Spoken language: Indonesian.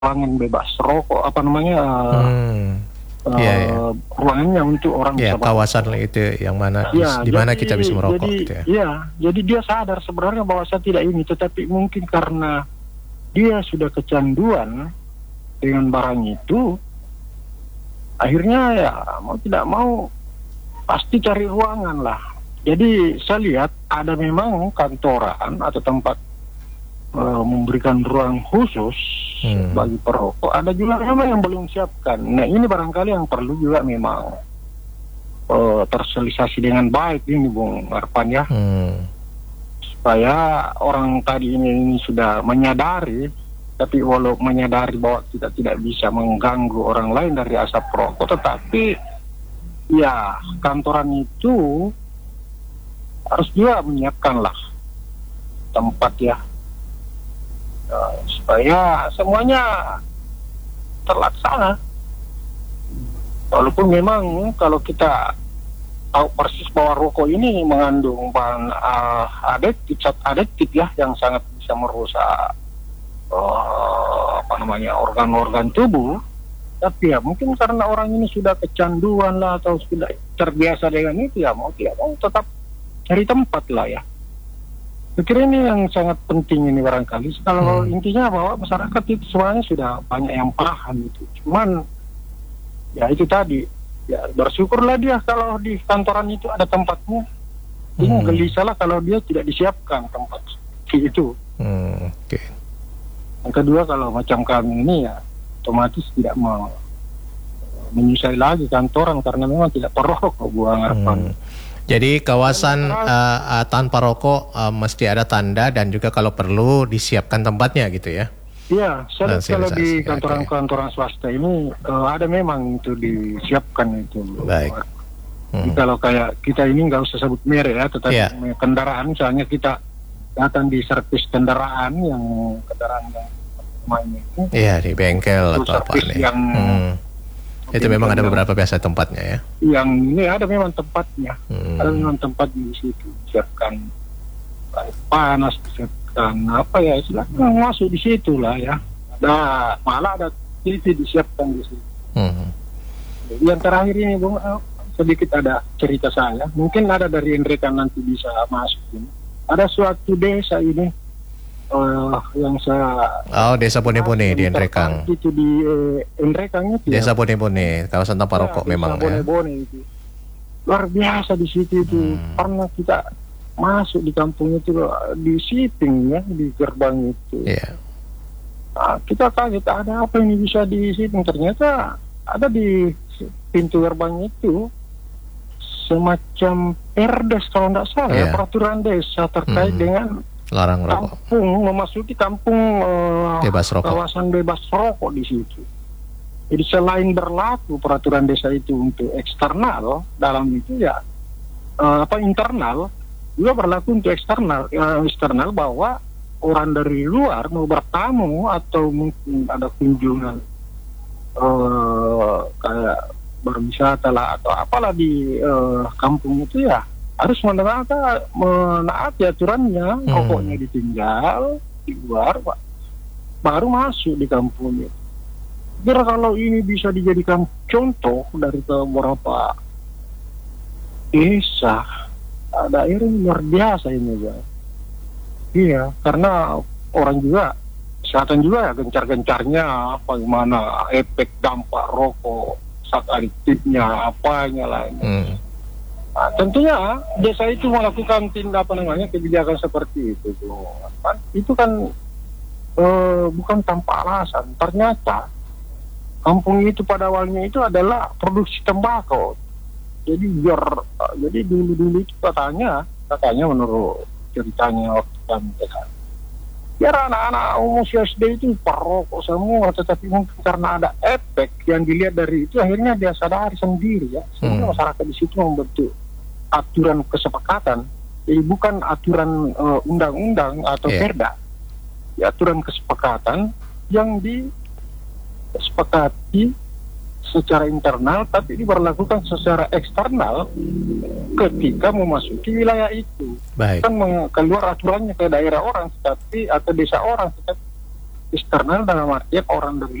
ruangan bebas rokok, apa namanya, Hmm. Iya, iya. ruangannya untuk orang Ya, bisa kawasan itu yang mana Ya, di mana jadi, kita bisa merokok jadi, gitu ya. ya, jadi dia sadar sebenarnya bahwa saya tidak ini, tetapi mungkin karena dia sudah kecanduan dengan barang itu, akhirnya ya mau tidak mau pasti cari ruangan lah. Jadi saya lihat ada memang kantoran atau tempat memberikan ruang khusus bagi perokok. Ada juga memang yang belum siapkan. Nah ini barangkali yang perlu juga memang tersosialisasi dengan baik ini Bung Arpan ya. Supaya orang tadi ini sudah menyadari, tapi walau menyadari bahwa kita tidak bisa mengganggu orang lain dari asap rokok, tetapi ya kantoran itu harus juga menyiapkan lah tempat ya, supaya semuanya terlaksana. Walaupun memang kalau kita tahu persis bahwa rokok ini mengandung bahan adiktif ya, yang sangat bisa merusak organ-organ tubuh, tapi ya mungkin karena orang ini sudah kecanduan lah atau sudah terbiasa dengan itu, ya mau tidak mau tetap cari tempat lah ya. Pikir ini yang sangat penting ini barangkali. Kalau intinya bahwa masyarakat itu semuanya sudah banyak yang paham itu. Cuman ya itu tadi, ya bersyukurlah dia kalau di kantoran itu ada tempatnya. Ini gelisah lah kalau dia tidak disiapkan tempat itu. Okay. Yang kedua, kalau macam kami ini ya otomatis tidak mau menyusai lagi kantoran karena memang tidak perokok buang Arpan. Jadi kawasan tanpa rokok mesti ada tanda dan juga kalau perlu disiapkan tempatnya gitu ya. Iya, saya kalau di kantoran-kantoran swasta ini ada memang itu disiapkan itu. Baik. Jadi kalau kayak kita ini nggak usah sebut merek ya, tetapi kendaraan misalnya kita datang di servis kendaraan yang mainnya itu. Iya, di bengkel atau apa nih. Yang itu memang ada beberapa biasa tempatnya ya. Yang ini ada memang tempatnya. Ada memang tempat di situ. Siapkan air panas, siapkan apa ya, silakan masuk di situ lah ya. Nah, malah ada TV disiapkan di situ. Yang terakhir ini Bung, sedikit ada cerita saya. Mungkin ada dari Enrekan nanti bisa masuk ini. Ada suatu desa ini yang saya Desa Bone-Bone di Enrekang. Itu di Enrekang itu. Desa Bone-Bone, kawasan tanpa rokok memang ya. Bone-Bone itu. Luar biasa di situ itu. Karena kita masuk di kampung itu di shipping ya, di gerbang itu. Iya. Nah, kita kaget ada apa ini bisa di shipping, ternyata ada di pintu gerbang itu semacam perdes kalau tidak salah ya, peraturan desa terkait dengan larang rokok. Memasuki kampung bebas rokok. Kawasan bebas rokok di situ. Jadi selain berlaku peraturan desa itu untuk eksternal, dalam itu ya internal juga berlaku untuk eksternal bahwa orang dari luar mau bertamu atau mungkin ada kunjungan kayak berwisata lah atau apalah di kampung itu ya harus menaati aturannya, rokoknya ditinggal di luar, baru masuk di kampung itu. Kira kalau ini bisa dijadikan contoh dari beberapa desa, daerah luar biasa ini ya. Iya, karena orang juga kesehatan juga ya gencar-gencarnya bagaimana efek dampak rokok, zat adiktifnya, apanya lainnya. Nah, tentunya desa itu melakukan kebijakan seperti itu. Itu kan bukan tanpa alasan. Ternyata kampung itu pada awalnya itu adalah produksi tembakau. Jadi dulu itu katanya menurut ceritanya waktu kami dengar, biar anak-anak usia SD itu perokok semua, tetapi mungkin karena ada efek yang dilihat dari itu, akhirnya dia sadari sendiri ya. Sehingga masyarakat di situ membentuk aturan kesepakatan, jadi bukan aturan undang-undang atau perda, ya, aturan kesepakatan yang disepakati secara internal, tapi diberlakukan secara eksternal ketika memasuki wilayah itu. Baik. Kan keluar aturannya ke daerah orang, atau desa orang, Eksternal dalam artian orang dari